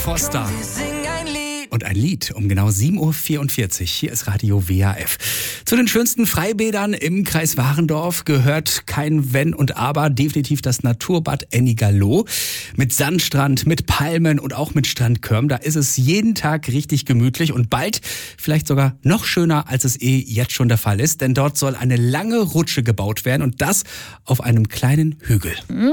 Foster. Und ein Lied um genau 7.44 Uhr. Hier ist Radio WAF. Zu den schönsten Freibädern im Kreis Warendorf gehört kein Wenn und Aber definitiv das Naturbad Ennigerloh. Mit Sandstrand, mit Palmen und auch mit Strandkörben. Da ist es jeden Tag richtig gemütlich und bald vielleicht sogar noch schöner, als es jetzt schon der Fall ist. Denn dort soll eine lange Rutsche gebaut werden und das auf einem kleinen Hügel.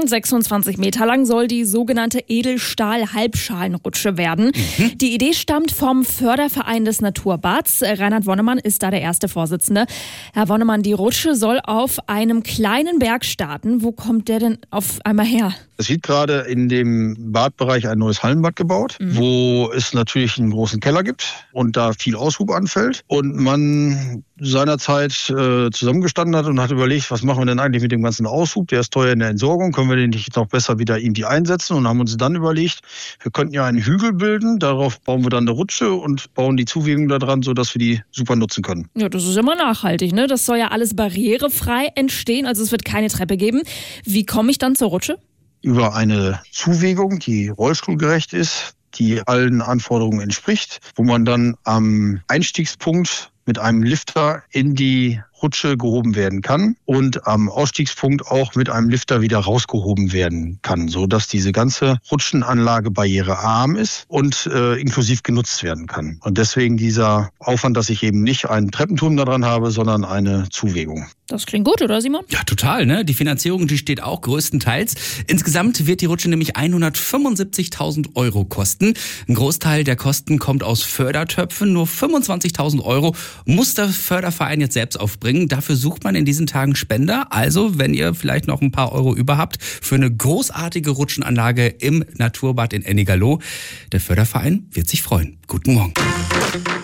26 Meter lang soll die sogenannte Edelstahl-Halbschalenrutsche werden. Die Idee stammt vom Förderverein des Naturbads. Reinhard Wonnemann ist da der erste Vorsitzende. Herr Wonnemann, die Rutsche soll auf einem kleinen Berg starten. Wo kommt der denn auf einmal her? Es wird gerade in dem Badbereich ein neues Hallenbad gebaut, wo es natürlich einen großen Keller gibt und da viel Aushub anfällt. Und man seinerzeit zusammengestanden hat und hat überlegt, was machen wir denn eigentlich mit dem ganzen Aushub? Der ist teuer in der Entsorgung, können wir den nicht noch besser wieder irgendwie einsetzen? Und haben uns dann überlegt, wir könnten ja einen Hügel bilden, darauf bauen wir dann eine Rutsche und bauen die Zuwegung da dran, sodass wir die super nutzen können. Ja, das ist immer nachhaltig, ne? Das soll ja alles barrierefrei entstehen, also es wird keine Treppe geben. Wie komme ich dann zur Rutsche? Über eine Zuwegung, die rollstuhlgerecht ist, die allen Anforderungen entspricht, wo man dann am Einstiegspunkt mit einem Lifter in die Rutsche gehoben werden kann und am Ausstiegspunkt auch mit einem Lifter wieder rausgehoben werden kann, sodass diese ganze Rutschenanlage barrierearm ist und inklusiv genutzt werden kann. Und deswegen dieser Aufwand, dass ich eben nicht einen Treppenturm da dran habe, sondern eine Zuwegung. Das klingt gut, oder Simon? Ja, total, ne? Die Finanzierung, die steht auch größtenteils. Insgesamt wird die Rutsche nämlich 175.000 € kosten. Ein Großteil der Kosten kommt aus Fördertöpfen. Nur 25.000 € muss der Förderverein jetzt selbst aufbringen. Dafür sucht man in diesen Tagen Spender. Also, wenn ihr vielleicht noch ein paar Euro über habt, für eine großartige Rutschenanlage im Naturbad in Ennigerloh. Der Förderverein wird sich freuen. Guten Morgen.